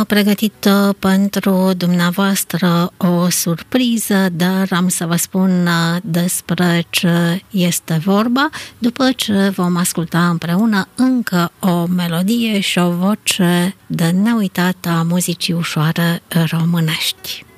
pregătit pentru dumneavoastră o surpriză, dar am să vă spun despre ce este vorba după ce vom asculta împreună încă o melodie și o voce de neuitată a muzicii ușoare românești.